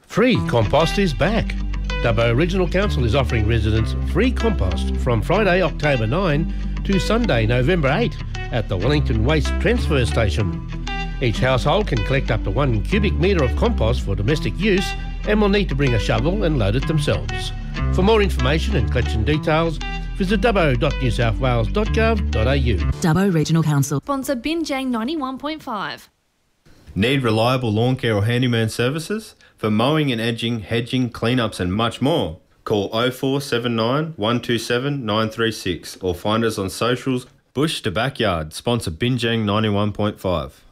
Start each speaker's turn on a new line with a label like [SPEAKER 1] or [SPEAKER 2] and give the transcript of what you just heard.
[SPEAKER 1] Free compost is back. Dubbo Regional Council is offering residents free compost from Friday, October 9 to Sunday, November 8 at the Wellington Waste Transfer Station. Each household can collect up to 1 cubic metre of compost for domestic use and will need to bring a shovel and load it themselves. For more information and collection details, visit dubbo.newsouthwales.gov.au.
[SPEAKER 2] Dubbo Regional Council.
[SPEAKER 3] Sponsor Binjang 91.5.
[SPEAKER 4] Need reliable lawn care or handyman services? For mowing and edging, hedging, cleanups and much more, call 0479 127 936 or find us on socials. Bush to Backyard, sponsor Binjang 91.5.